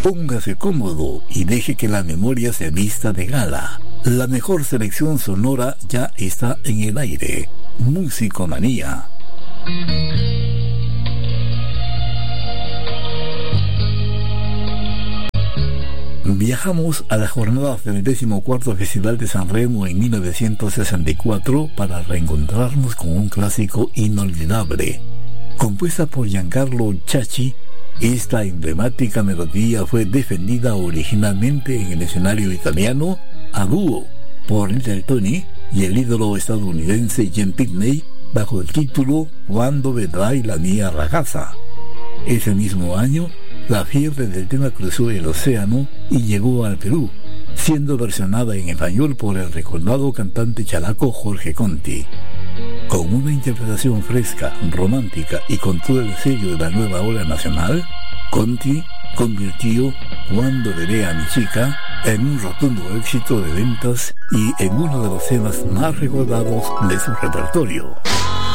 Póngase cómodo y deje que la memoria se vista de gala. La mejor selección sonora ya está en el aire. Musicomanía. Viajamos a las jornadas del 14º Festival de San Remo en 1964 para reencontrarnos con un clásico inolvidable. Compuesta por Giancarlo Ciacci, esta emblemática melodía fue defendida originalmente en el escenario italiano a dúo por Little Tony y el ídolo estadounidense Jen Pitney bajo el título Cuando vedrai la mia ragazza. Ese mismo año, la fiebre del tema cruzó el océano y llegó al Perú, siendo versionada en español por el recordado cantante chalaco Jorge Conti. Con una interpretación fresca, romántica y con todo el sello de la nueva ola nacional, Conti convirtió Cuando veré a mi chica en un rotundo éxito de ventas y en uno de los temas más recordados de su repertorio.